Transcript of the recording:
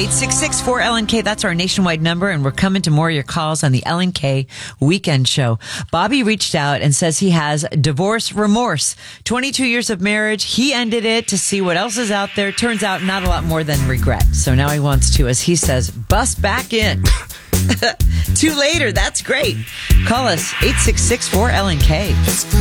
866-4LNK. That's our nationwide number, and we're coming to more of your calls on the LNK Weekend Show. Bobby reached out and says he has divorce remorse. 22 years of marriage. He ended it to see what else is out there. Turns out not a lot more than regret. So now he wants to, as he says, bust back in. Too later. That's great. Call us 866-4LNK.